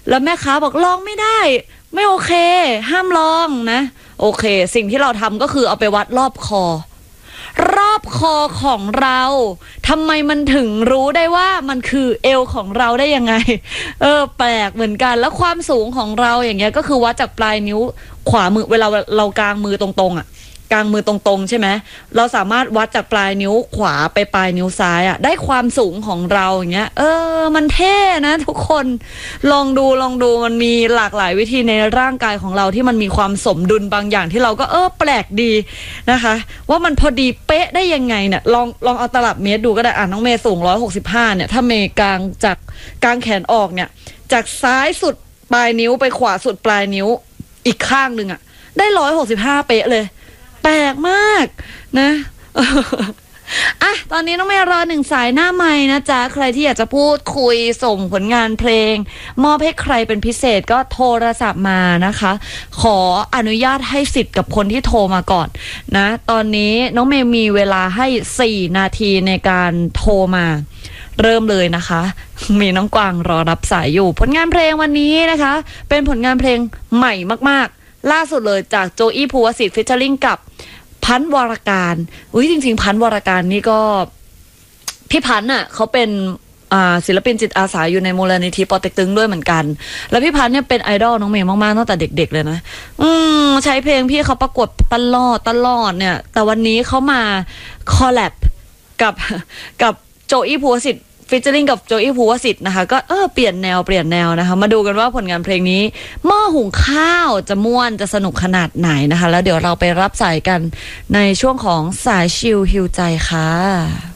แล้วแม่ค้าบอกลองไม่ได้ไม่โอเคห้ามลองนะโอเคสิ่งที่เราทำก็คือเอาไปวัดรอบคอของเราทำไมมันถึงรู้ได้ว่ามันคือเอวของเราได้ยังไงแปลกเหมือนกันแล้วความสูงของเราอย่างเงี้ยก็คือวัดจากปลายนิ้วขวามือเวลาเรากางมือตรงๆอ่ะกางมือตรงๆใช่ไหมเราสามารถวัดจากปลายนิ้วขวาไปปลายนิ้วซ้ายอ่ะได้ความสูงของเราอย่างเงี้ยมันเท่นะทุกคนลองดูมันมีหลากหลายวิธีในร่างกายของเราที่มันมีความสมดุลบางอย่างที่เราก็แปลกดีนะคะว่ามันพอดีเป๊ะได้ยังไงเนี่ยลองเอาตลับเมตรดูก็ได้น้องเมย์สูง165เนี่ยถ้าเมย์กางจากกางแขนออกเนี่ยจากซ้ายสุดปลายนิ้วไปขวาสุดปลายนิ้วอีกข้างนึงอ่ะได้165เป๊ะเลยแปลกมากนะตอนนี้น้องเมย์รอ1สายหน้าไมค์นะจ๊ะใครที่อยากจะพูดคุยส่งผลงานเพลงมอบให้ใครเป็นพิเศษก็โทรศัพท์มานะคะขออนุญาตให้สิทธิ์กับคนที่โทรมาก่อนนะตอนนี้น้องเมย์มีเวลาให้4นาทีในการโทรมาเริ่มเลยนะคะมีน้องกวางรอรับสายอยู่ผลงานเพลงวันนี้นะคะเป็นผลงานเพลงใหม่มากๆล่าสุดเลยจากโจอี้ภูวสิทธิ์ฟีเจอริ่งกับพันธ์วรการจริงๆพันธ์วรการนี่ก็พี่พันธ์น่ะเขาเป็นศิลปินจิตอาสาอยู่ในมูลนิธิปอเต็กตึงด้วยเหมือนกันแล้วพี่พันธ์เนี่ยเป็นไอดอลน้องเมย์มากๆตั้งแต่เด็กๆเลยนะใช้เพลงพี่เขาประกวดตลอดเนี่ยแต่วันนี้เขามาคอลแลบกับโจอี้ภูวสิทธิ์ฟีเจอริ่งกับโจอี้ภูวสิทธิ์นะคะก็เปลี่ยนแนวนะคะมาดูกันว่าผลงานเพลงนี้หม้อหุงข้าวจะม่วนจะสนุกขนาดไหนนะคะแล้วเดี๋ยวเราไปรับสายกันในช่วงของสายชิลฮิวใจค่ะ